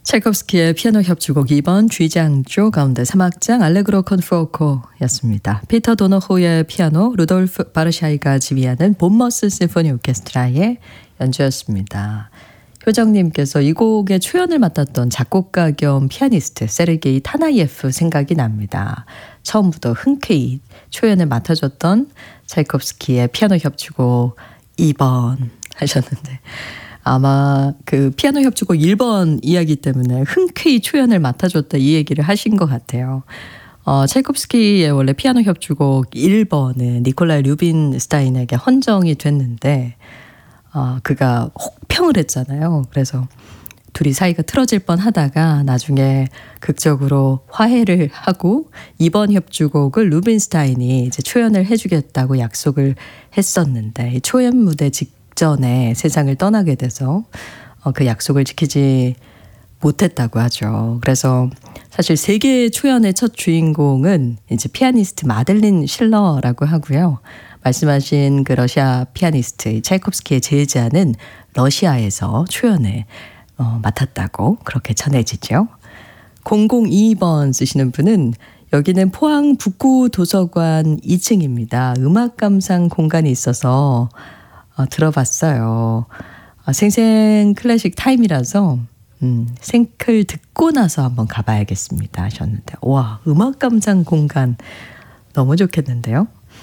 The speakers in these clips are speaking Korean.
차이콥스키의 피아노 협주곡 2번 G장조 가운데 3악장 알레그로 con fuoco였습니다. 피터 도너호의 피아노, 루돌프 바르샤이가 지휘하는 본머스 심포니 오케스트라의 연주였습니다. 효정님께서 이 곡의 초연을 맡았던 작곡가 겸 피아니스트 세르게이 타나예프 생각이 납니다. 처음부터 흔쾌히 초연을 맡아줬던 차이콥스키의 피아노 협주곡 2번 하셨는데 아마 그 피아노 협주곡 1번 이야기 때문에 흔쾌히 초연을 맡아줬다 이 얘기를 하신 것 같아요. 차이콥스키의 원래 피아노 협주곡 1번은 니콜라이 류빈스타인에게 헌정이 됐는데 그가 혹평을 했잖아요. 그래서 둘이 사이가 틀어질 뻔 하다가 나중에 극적으로 화해를 하고 이번 협주곡을 루빈스타인이 이제 초연을 해주겠다고 약속을 했었는데 이 초연 무대 직전에 세상을 떠나게 돼서 그 약속을 지키지 못했다고 하죠. 그래서 사실 세계 초연의 첫 주인공은 이제 피아니스트 마들린 실러라고 하고요. 말씀하신 그 러시아 피아니스트 차이콥스키의 제자는 러시아에서 초연을 맡았다고 그렇게 전해지죠. 002번 쓰시는 분은 여기는 포항 북구 도서관 2층입니다. 음악 감상 공간이 있어서 들어봤어요. 생생 클래식 타임이라서 생클 듣고 나서 한번 가봐야겠습니다 하셨는데 와 음악 감상 공간 너무 좋겠는데요.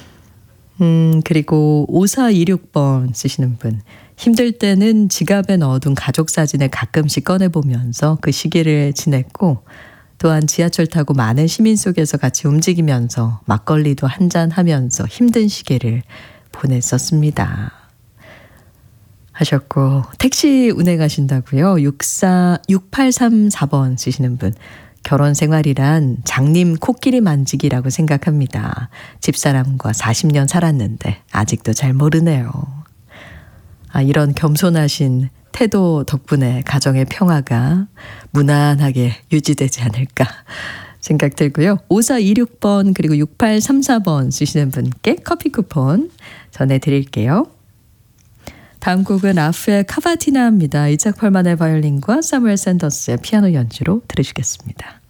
그리고 5426번 쓰시는 분. 힘들 때는 지갑에 넣어둔 가족 사진을 가끔씩 꺼내보면서 그 시기를 지냈고 또한 지하철 타고 많은 시민 속에서 같이 움직이면서 막걸리도 한잔하면서 힘든 시기를 보냈었습니다. 하셨고 택시 운행하신다고요? 6834번 쓰시는 분. 결혼 생활이란 장님 코끼리 만지기라고 생각합니다. 집사람과 40년 살았는데 아직도 잘 모르네요. 이런 겸손하신 태도 덕분에 가정의 평화가 무난하게 유지되지 않을까 생각 들고요. 5426번 그리고 6834번 쓰시는 분께 커피 쿠폰 전해드릴게요. 다음 곡은 라프의 카바티나입니다. 이작 펄만의 바이올린과 사무엘 샌더스의 피아노 연주로 들으시겠습니다.